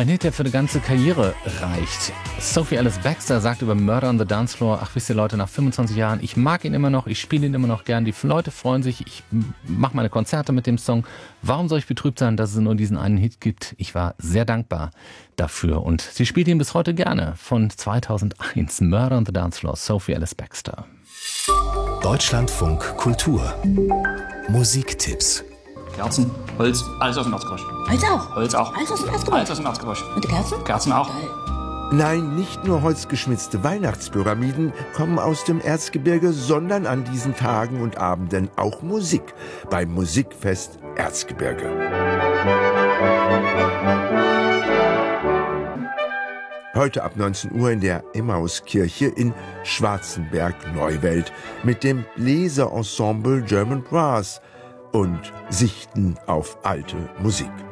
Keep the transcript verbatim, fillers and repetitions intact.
Ein Hit, der für eine ganze Karriere reicht. Sophie Ellis Bextor sagt über Murder on the Dance Floor: Ach, wisst ihr Leute, nach fünfundzwanzig Jahren, ich mag ihn immer noch, ich spiele ihn immer noch gern, die Leute freuen sich, ich mache meine Konzerte mit dem Song. Warum soll ich betrübt sein, dass es nur diesen einen Hit gibt? Ich war sehr dankbar dafür und sie spielt ihn bis heute gerne. Von zweitausendeins, Murder on the Dance Floor, Sophie Ellis Bextor. Deutschlandfunk Kultur. Musiktipps. Kerzen, Holz, alles aus dem Erzgebirge. Holz auch? Holz auch. Alles aus dem Erzgebirge? Alles aus dem Erzgebirge. Und die Kerzen? Kerzen auch. Geil. Nein, nicht nur holzgeschmitzte Weihnachtspyramiden kommen aus dem Erzgebirge, sondern an diesen Tagen und Abenden auch Musik beim Musikfest Erzgebirge. Heute ab neunzehn Uhr in der Emmauskirche in Schwarzenberg-Neuwelt mit dem Bläserensemble German Brass und Sichten auf alte Musik.